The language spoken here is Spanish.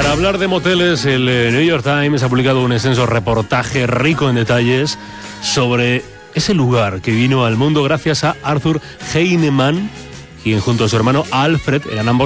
Para hablar de moteles, el New York Times ha publicado un extenso reportaje rico en detalles sobre ese lugar que vino al mundo gracias a Arthur Heinemann, quien junto a su hermano Alfred eran ambos